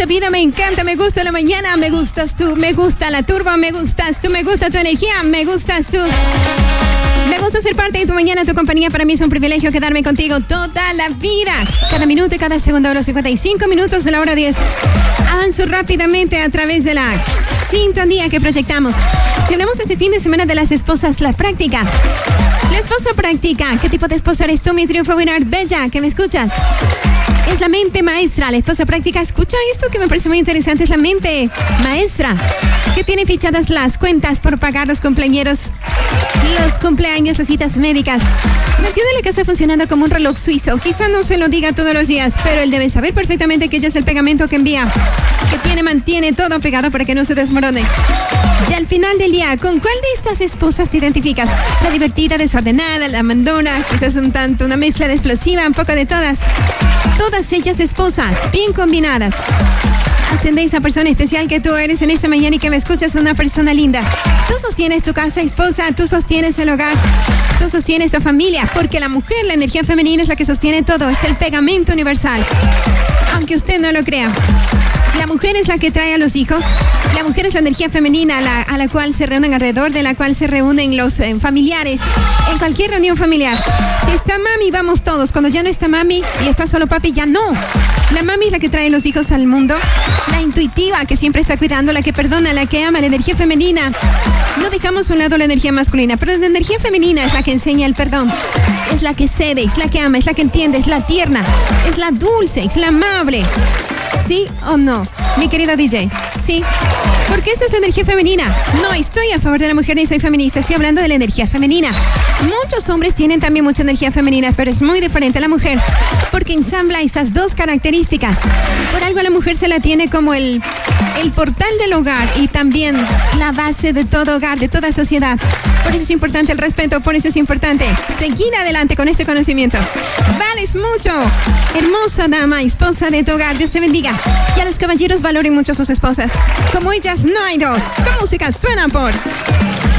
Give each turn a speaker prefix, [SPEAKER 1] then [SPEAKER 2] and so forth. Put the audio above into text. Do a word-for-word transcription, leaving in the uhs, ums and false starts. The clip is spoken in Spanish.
[SPEAKER 1] vida, me encanta, me gusta la mañana, me gustas tú, me gusta la turba, me gustas tú, me gusta tu energía, me gustas tú. Me gusta ser parte de tu mañana, tu compañía. Para mí es un privilegio quedarme contigo toda la vida. Cada minuto y cada segundo de los cincuenta y cinco minutos de la hora diez. Avanzo rápidamente a través de la sintonía que proyectamos. Si hablamos este fin de semana de las esposas, la práctica. La esposa práctica. ¿Qué tipo de esposa eres tú, mi triunfo Winard Bella, que me escuchas? Es la mente maestra, la esposa práctica. Escucha esto que me parece muy interesante. Es la mente maestra que tiene fichadas las cuentas por pagar los cumpleaños, los cumpleaños, las citas médicas. Mantiene la casa funcionando como un reloj suizo. Quizá no se lo diga todos los días, pero él debe saber perfectamente que ella es el pegamento que envía, que tiene, mantiene todo pegado para que no se desmorone. Y al final del día, ¿con cuál de estas esposas te identificas? La divertida, desordenada, la mandona, quizás un tanto una mezcla de explosiva, un poco de todas. Todas ellas esposas, bien combinadas. Hacen de esa persona especial que tú eres en esta mañana y que me escuchas una persona linda. Tú sostienes tu casa, esposa, tú sostienes el hogar, tú sostienes tu familia, porque la mujer, la energía femenina es la que sostiene todo, es el pegamento universal. Aunque usted no lo crea. La mujer es la que trae a los hijos. La mujer es la energía femenina a la, a la cual se reúnen alrededor, de la cual se reúnen los eh, familiares. En cualquier reunión familiar. Si está mami, vamos todos. Cuando ya no está mami y está solo papi, ya no. La mami es la que trae los hijos al mundo. La intuitiva, que siempre está cuidando, la que perdona, la que ama, la energía femenina. No dejamos a un lado la energía masculina, pero la energía femenina es la que enseña el perdón. Es la que cede, es la que ama, es la que entiende, es la tierna, es la dulce, es la amable. ¿Sí o no, mi querida D J? Sí. Porque eso es la energía femenina. No estoy a favor de la mujer ni soy feminista. Estoy hablando de la energía femenina. Muchos hombres tienen también mucha energía femenina, pero es muy diferente a la mujer, porque ensambla esas dos características. Por algo a la mujer se la tiene como el, el portal del hogar y también la base de todo hogar, de toda sociedad. Por eso es importante el respeto, por eso es importante seguir adelante con este conocimiento. Vales mucho, hermosa dama, esposa de tu hogar. Dios te bendiga. Y a los caballeros, valoren mucho a sus esposas. Como ellas no hay dos. Tu música suena por